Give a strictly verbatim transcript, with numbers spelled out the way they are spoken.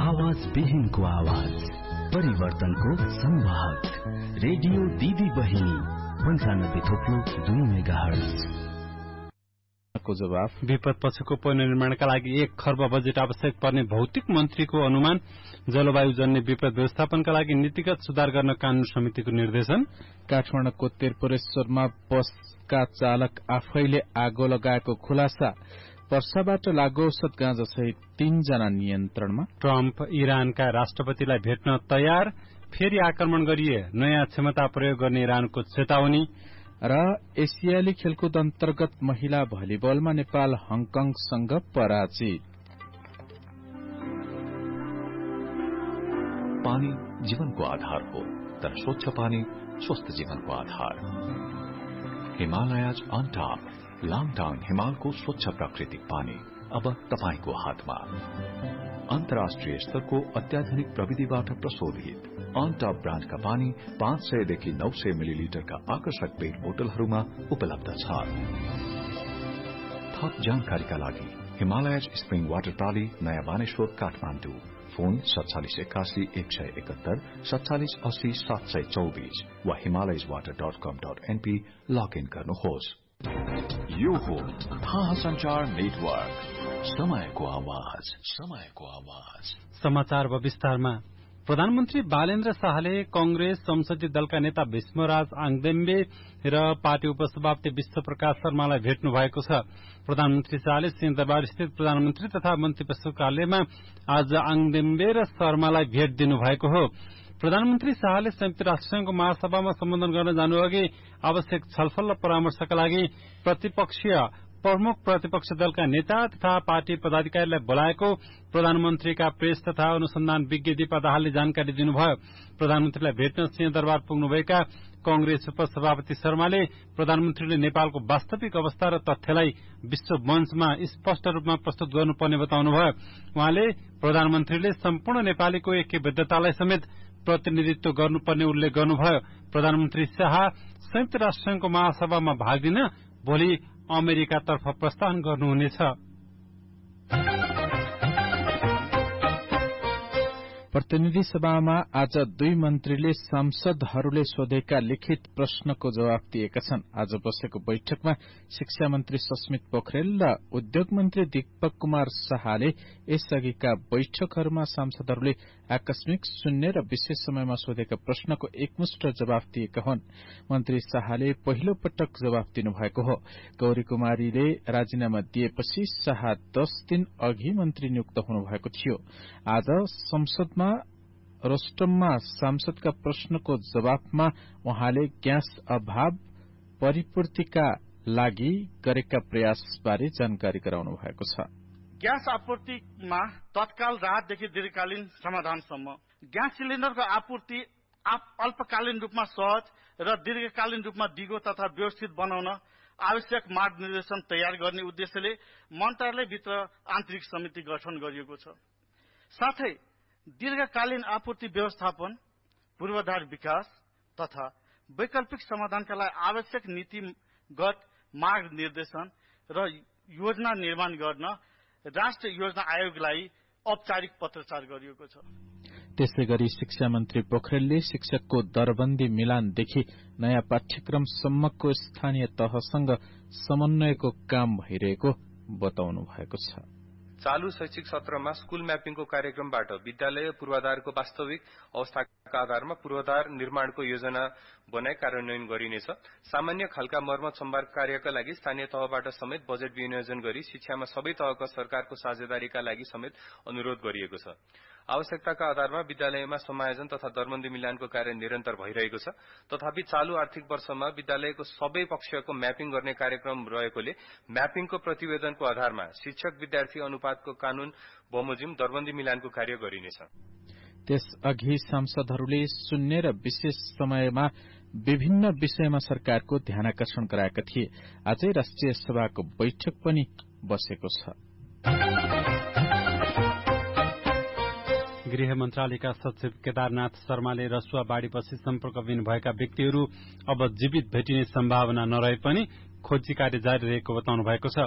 आवाज विहीनको आवाज, परिवर्तनको संवाहक, रेडियो दिदी बहिनी पन्चानब्बे थोप्लो दुई मेगाहर्ज को जवाफ। विपद पछिको पुनर्निर्माणका लागि एक खर्ब बजेट आवश्यक पर्ने भौतिक मन्त्रीको अनुमान। जलवायु जन्य विपद व्यवस्थापनका लागि नीतिगत सुधार गर्न कानून समितिको निर्देशन। काठमाडौँको तेरपुरेश्वरमा बसका चालक आफैले आगो लगाएको खुलासा। वर्षाबाट लागू औषध गाँजा सहित तीनजना नियन्त्रणमा। ट्रम्प इरानका राष्ट्रपतिलाई भेट्न तयार, फेरि आक्रमण गरिए नयाँ क्षमता प्रयोग गर्ने इरानको चेतावनी। र एसियाली खेलकुद अन्तर्गत महिला भलिबलमा नेपाल हङकङसँग पराजित। पानी जीवनको आधार हो, तर स्वच्छ पानी स्वस्थ जीवनको आधार। हिमालयज अन टप, लाङटाङ हिमालको स्वच्छ प्राकृतिक पानी अब तपाईको हातमा। अन्तर्राष्ट्रिय स्तरको अत्याधुनिक प्रविधिबाट प्रशोधित अन टप ब्रान्डका पानी पाँच सयदेखि नौ सय मिलिलिटरका आकर्षक पेट बोतलहरूमा उपलब्ध छ। थप जानकारीका लागि हिमालयज स्प्रिङ वाटर प्राली, नयाँ बानेश्वर, काठमाडौँ। फोन सत्तालिस एकासी एक सय एकहत्तर सत्तालिस अस्सी सात सय चौबीस वा हिमालयज वाटर डट कम डट एनपी लगइन गर्नुहोस्। यो हो थाहा संचार नेटवर्क, समयको आवाज, समयको आवाज। समाचार विस्तारमा। प्रधानमन्त्री बालेन्द्र शाहले कंग्रेस संसदीय दलका नेता भीष्मराज आङदेम्बे र पार्टी उपसभापति विश्वप्रकाश शर्मालाई भेट्नु भएको छ। प्रधानमन्त्री शाहले सिंहदरबार स्थित प्रधानमन्त्री तथा मन्त्री परिषद कार्यालयमा आज आङदेम्बे र शर्मालाई भेट दिनुभएको हो। प्रधानमन्त्री शाहले संयुक्त राष्ट्रसंघको महासभामा सम्बोधन गर्न जानुअघि आवश्यक छलफल र परामर्शका लागि प्रतिपक्षीय प्रमुख प्रतिपक्ष दलका नेता तथा पार्टी पदाधिकारीलाई बोलाएको प्रधानमन्त्रीका प्रेस तथा अनुसन्धान विज्ञ दीपा दाहालले जानकारी दिनुभयो। प्रधानमन्त्रीलाई भेट्न सिंहदरबार पुग्नुभएका कंग्रेस उपसभापति शर्माले प्रधानमन्त्रीले नेपालको वास्तविक अवस्था र तथ्यलाई विश्व मञ्चमा स्पष्ट रूपमा प्रस्तुत गर्नुपर्ने बताउनुभयो। उहाँले प्रधानमन्त्रीले सम्पूर्ण नेपालीको ऐक्यबद्धतालाई समेत प्रतिनिधित्व गर्नुपर्ने उल्लेख गर्नुभयो। प्रधानमन्त्री शाह संयुक्त राष्ट्रसंघको महासभामा भाग लिन भोलि अमेरिकातर्फ प्रस्थान गर्नुहुनेछ। प्रतिनिधि सभामा आज दुई मन्त्रीले सांसदहरूले सोधेका लिखित प्रश्नको जवाफ दिएका छन्। आज बसेको बैठकमा शिक्षा मन्त्री सस्मित पोखरेल र उद्योग मन्त्री दीपक कुमार शाहले यसअघिका बैठकहरूमा सांसदहरूले आकस्मिक शून्य र विशेष समयमा सोधेका प्रश्नको एकमुष्ट जवाफ दिएका हुन्। मन्त्री शाहले पहिलो पटक जवाफ दिनुभएको हो। गौरी कुमारीले राजीनामा दिएपछि शाह दश दिन अघि मन्त्री नियुक्त हुनुभएको थियो। आज संसदमा रोस्टममा सांसदका प्रश्नको जवाफमा उहाँले ग्यास अभाव परिपूर्तिका लागि गरेका प्रयासबारे जानकारी गराउनु भएको छ। ग्यास आपूर्तिमा तत्काल राहतदेखि दीर्घकालीन समाधानसम्म ग्यास सिलिण्डरको आपूर्ति अल्पकालीन रूपमा सहज र दीर्घकालीन रूपमा दिगो तथा व्यवस्थित बनाउन आवश्यक मार्ग निर्देशन तयार गर्ने उद्देश्यले मन्त्रालयभित्र आन्तरिक समिति गठन गरिएको छ। साथै दीर्घकालीन आपूर्ति व्यवस्थापन, पूर्वाधार विकास तथा वैकल्पिक समाधानका लागि आवश्यक नीतिगत मार्ग निर्देशन र योजना निर्माण गर्न राष्ट्रिय योजना आयोगलाई औपचारिक पत्रचार गरिएको छ। त्यसैगरी शिक्षा मन्त्री पोखरेलले शिक्षकको दरबन्दी मिलानदेखि नयाँ पाठ्यक्रमसम्मको स्थानीय तहसँग समन्वयको काम भइरहेको बताउनु भएको छ। चालू शैक्षिक सत्रमा स्कूल म्यापिङको कार्यक्रमबाट विद्यालय पूर्वाधारको वास्तविक अवस्थाका आधारमा पूर्वाधार निर्माणको योजना बनाई कार्यान्वयन गरिनेछ। सामान्य खालका मर्मत सम्भार कार्यका लागि स्थानीय तहबाट समेत बजेट विनियोजन गरी शिक्षामा सबै तहका सरकारको साझेदारीका लागि समेत अनुरोध गरिएको छ। आवश्यकताका आधारमा विद्यालयमा समायोजन तथा दरबन्दी मिलानको कार्य निरन्तर भइरहेको छ। तथापि चालू आर्थिक वर्षमा विद्यालयको सबै पक्षको म्यापिङ गर्ने कार्यक्रम रहेकोले म्यापिङको प्रतिवेदनको आधारमा शिक्षक विद्यार्थी अनुपातको कानून बमोजिम दरबन्दी मिलानको कार्य गरिनेछ। त्यसअघि सांसदहरूले शून्य र विशेष समयमा विभिन्न विषयमा सरकारको ध्यानाकर्षण गराएका थिए। आजै राष्ट्रिय सभाको बैठक पनि बसेको छ। गृह मन्त्रालयका सचिव केदारनाथ शर्माले रसुवा बाढ़ीपछि सम्पर्कविहीन भएका व्यक्तिहरू अब जीवित भेटिने सम्भावना नरहे पनि खोजी कार्य जारी रहेको बताउनु भएको छ।